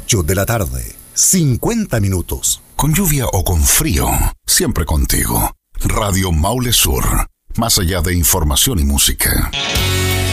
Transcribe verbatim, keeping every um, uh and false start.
ocho de la tarde, cincuenta minutos. Con lluvia o con frío, siempre contigo. Radio Maule Sur, más allá de información y música.